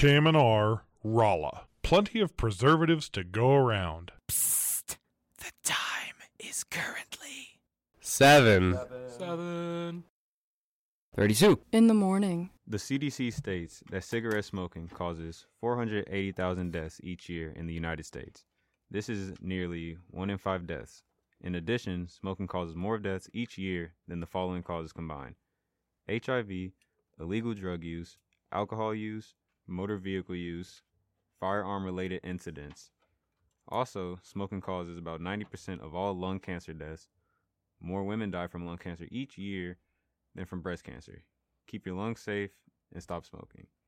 KMNR, Rolla. Plenty of preservatives to go around. Psst. The time is currently 7:32 in the morning. The CDC states that cigarette smoking causes 480,000 deaths each year in the United States. This is nearly 1 in 5 deaths. In addition, smoking causes more deaths each year than the following causes combined: HIV, illegal drug use, alcohol use, motor vehicle use, firearm-related incidents. Also, smoking causes about 90% of all lung cancer deaths. More women die from lung cancer each year than from breast cancer. Keep your lungs safe and stop smoking.